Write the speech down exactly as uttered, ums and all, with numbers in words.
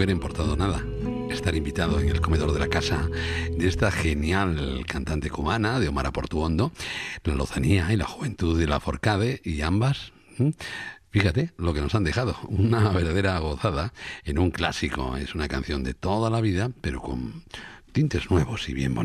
hubiera importado nada estar invitado en el comedor de la casa de esta genial cantante cubana, de Omar Portuondo, la lozanía y la juventud de la Forcade, y ambas, ¿m? Fíjate lo que nos han dejado, una verdadera gozada en un clásico. Es una canción de toda la vida, pero con tintes nuevos y bien bonitos.